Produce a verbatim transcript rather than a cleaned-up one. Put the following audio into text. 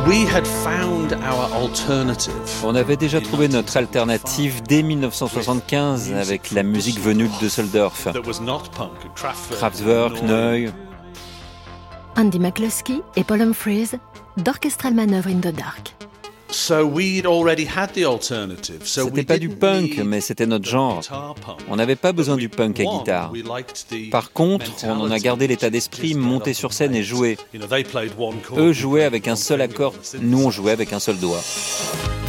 On avait déjà trouvé notre alternative dès dix-neuf cent soixante-quinze avec la musique venue de Düsseldorf. Kraftwerk, Neu. Andy McCluskey et Paul Humphries d'Orchestral Manoeuvre in the Dark. C'était pas du punk, mais c'était notre genre. On n'avait pas besoin du punk à guitare. Par contre, on en a gardé l'état d'esprit, monter sur scène et jouer. Eux jouaient avec un seul accord, nous on jouait avec un seul doigt.